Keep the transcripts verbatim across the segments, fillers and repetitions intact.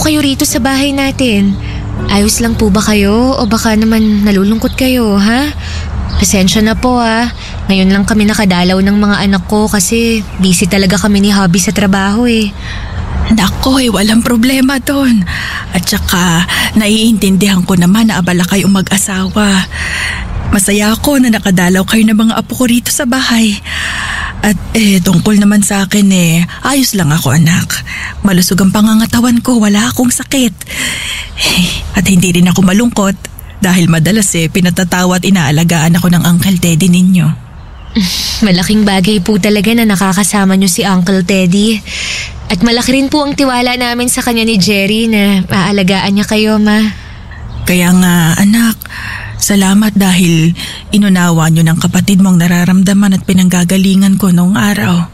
kayo rito sa bahay natin. Ayos lang po ba kayo o baka naman nalulungkot kayo, ha? Pasensya na po ha. Ngayon lang kami nakadalaw ng mga anak ko kasi busy talaga kami ni Hubby sa trabaho eh. Nako eh, walang problema doon. At saka, naiintindihan ko naman na abala kayong mag-asawa. Masaya ako na nakadalaw kayo ng mga apo ko rito sa bahay. At eh, tungkol naman sa akin eh, ayos lang ako anak. Malusog ang pangangatawan ko, wala akong sakit. Eh, at hindi rin ako malungkot dahil madalas eh, pinatatawa at inaalagaan ako ng Uncle Teddy ninyo. Malaking bagay po talaga na nakakasama niyo si Uncle Teddy. At malaki rin po ang tiwala namin sa kanya ni Jerry na aalagaan niya kayo, ma. Kaya nga, anak, salamat dahil inunawa niyo ng kapatid mong nararamdaman at pinanggagalingan ko noong araw.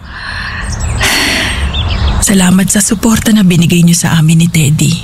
Salamat sa suporta na binigay niyo sa amin ni Teddy.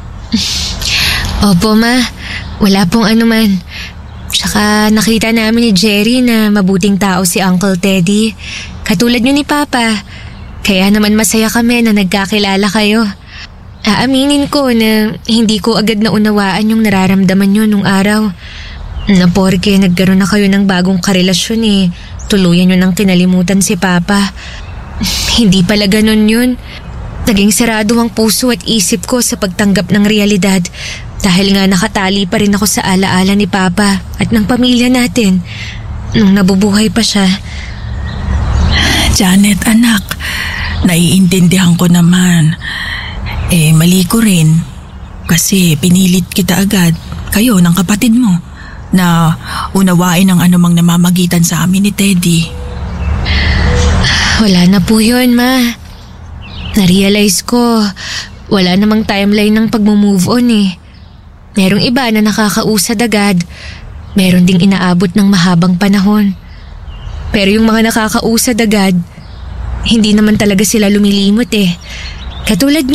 Opo, ma. Wala pong anuman. Tsaka nakita namin ni Jerry na mabuting tao si Uncle Teddy. Katulad niyo ni Papa. Kaya naman masaya kami na nagkakilala kayo. Aaminin ko na hindi ko agad naunawaan yung nararamdaman niyo nung araw. Na porke nagkaroon na kayo ng bagong karelasyon eh, tuluyan niyo nang kinalimutan si Papa. Hindi pala ganun yun. Naging sarado ang puso at isip ko sa pagtanggap ng realidad dahil nga nakatali pa rin ako sa alaala ni Papa at ng pamilya natin nung nabubuhay pa siya. Janet, anak, naiintindihan ko naman. Eh, mali ko rin. Kasi pinilit kita agad, kayo ng kapatid mo, na unawain ang anumang namamagitan sa amin ni Teddy. Wala na po yun, ma. Narealize ko, wala namang timeline ng pag-move on eh. Merong iba na nakakausad agad. Meron ding inaabot ng mahabang panahon. Pero yung mga nakakausad agad, hindi naman talaga sila lumilimot eh. Katulad